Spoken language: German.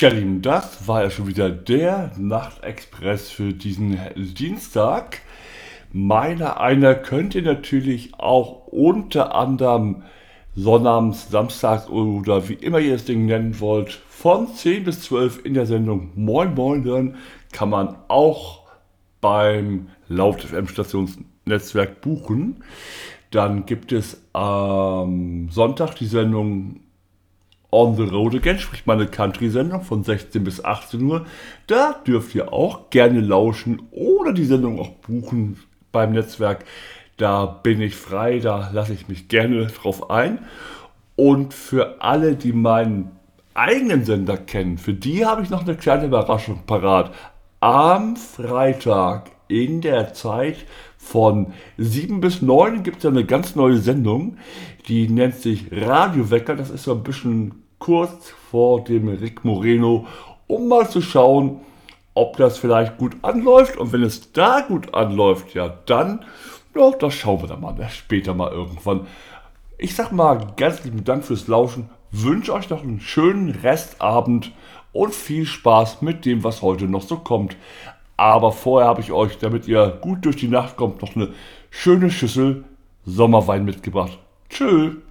Tja, Lieben, das war ja schon wieder der Nachtexpress für diesen Dienstag. Meiner einer könnt ihr natürlich auch unter anderem sonnabends, samstags oder wie immer ihr das Ding nennen wollt, von 10 bis 12 in der Sendung Moin Moin hören. Kann man auch beim Laut FM Stationsnetzwerk buchen. Dann gibt es am Sonntag die Sendung On the Road Again, sprich meine Country-Sendung von 16 bis 18 Uhr. Da dürft ihr auch gerne lauschen oder die Sendung auch buchen beim Netzwerk. Da bin ich frei, da lasse ich mich gerne drauf ein. Und für alle, die meinen eigenen Sender kennen, für die habe ich noch eine kleine Überraschung parat. Am Freitag in der Zeit von 7 bis 9 gibt es eine ganz neue Sendung, die nennt sich Radiowecker. Das ist so ein bisschen kurz vor dem Rick Moreno, um mal zu schauen, ob das vielleicht gut anläuft. Und wenn es da gut anläuft, ja dann, ja, das schauen wir dann mal, später mal irgendwann. Ich sag mal ganz lieben Dank fürs Lauschen, wünsche euch noch einen schönen Restabend und viel Spaß mit dem, was heute noch so kommt. Aber vorher habe ich euch, damit ihr gut durch die Nacht kommt, noch eine schöne Schüssel Sommerwein mitgebracht. Tschö.